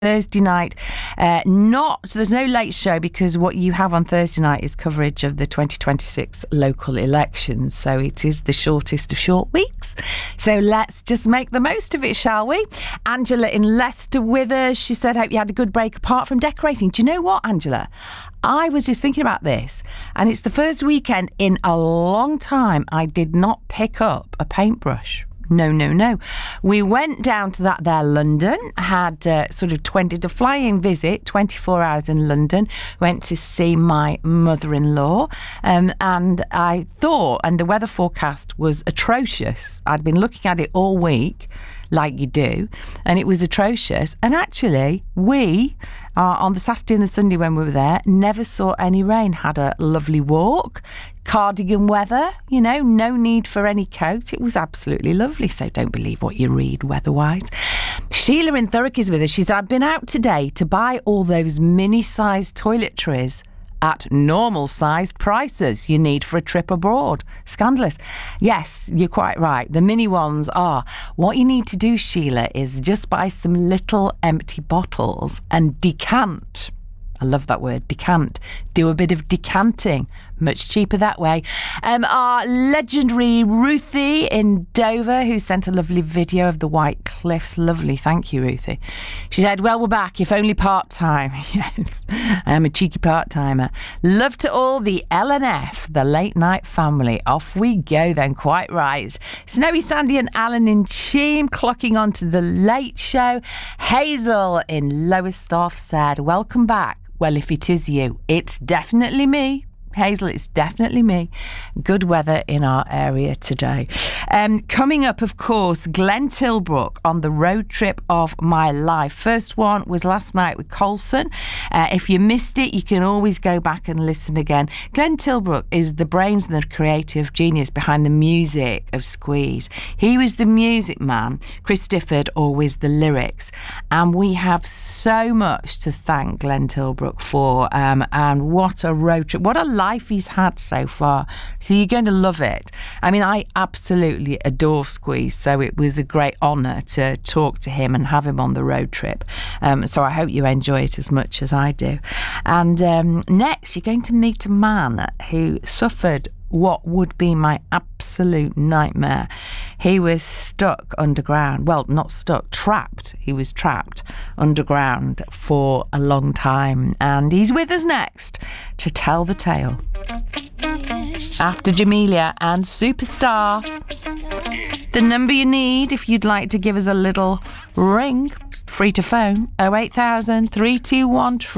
Thursday night. There's no late show because what you have on Thursday night is coverage of the 2026 local elections. So it is the shortest of short weeks. So let's just make the most of it, shall we? Angela in Leicester with us. She said, hope you had a good break apart from decorating. Do you know what, Angela? I was just thinking about this, and it's the first weekend in a long time I did not pick up a paintbrush. No. We went down to that there London, had did a flying visit, 24 hours in London, went to see my mother-in-law, and I thought, and the weather forecast was atrocious. I'd been looking at it all week, like you do, and it was atrocious. And actually, we, on the Saturday and the Sunday when we were there, never saw any rain. Had a lovely walk, cardigan weather, no need for any coat. It was absolutely lovely, so don't believe what you read weather-wise. Sheila in Thurrock is with us. She said, I've been out today to buy all those mini-sized toiletries at normal-sized prices you need for a trip abroad. Scandalous. Yes, you're quite right. The mini ones are. What you need to do, Sheila, is just buy some little empty bottles and decant. I love that word, decant. Do a bit of decanting. Much cheaper that way. Our legendary Ruthie in Dover, who sent a lovely video of the White Cliffs. Lovely. Thank you, Ruthie. She said, well, we're back, if only part-time. Yes, I am a cheeky part-timer. Love to all the LNF, the late night family. Off we go then, quite right. Snowy Sandy and Alan in Cheam clocking on to the late show. Hazel in Lowestoft said, welcome back. Well, if it is you, it's definitely me. Hazel, it's definitely me. Good weather in our area today. Coming up, of course, Glenn Tilbrook on the road trip of my life. First one was last night with Colson. If you missed it, you can always go back and listen again. Glenn Tilbrook is the brains and the creative genius behind the music of Squeeze. He was the music man. Chris Stifford always the lyrics. And we have so much to thank Glenn Tilbrook for. And what a road trip. What a life he's had so far. So you're going to love it. I mean, I absolutely adore Squeeze, so it was a great honour to talk to him and have him on the road trip. So I hope you enjoy it as much as I do. And next, you're going to meet a man who suffered what would be my absolute nightmare. He was stuck underground. Well, not stuck, trapped. He was trapped underground for a long time. And he's with us next to tell the tale. After Jamelia and Superstar. The number you need if you'd like to give us a little ring. Free to phone 08000 321